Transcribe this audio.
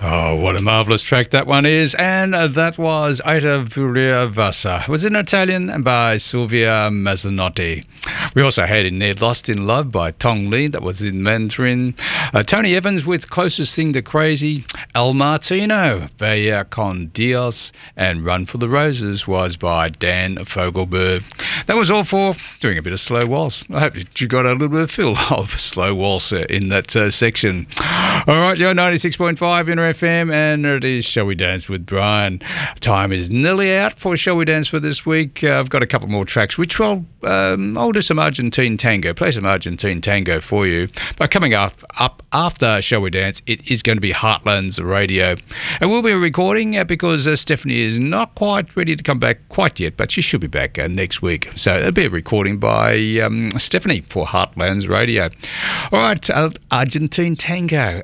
Oh, what a marvellous track that one is. And that was Aita Furia Vasa. It was in Italian by Silvia Mazzanotti. We also had in there Lost in Love by Tong Lee. That was in Mandarin. Tony Evans with Closest Thing to Crazy. El Martino, Vaya con Dios. And Run for the Roses was by Dan Fogelberg. That was all for doing a bit of slow waltz. I hope you got a little bit of feel of slow waltz in that section. All right, you're 96.5 Inter FM, and it is Shall We Dance with Brian. Time is nearly out for Shall We Dance for this week. I've got a couple more tracks, which I'll do some Argentine tango, play some Argentine tango for you. But coming up after Shall We Dance, it is going to be Heartlands Radio. And we'll be recording because Stephanie is not quite ready to come back quite yet, but she should be back next week. So it'll be a recording by Stephanie for Heartlands Radio. All right, Argentine tango.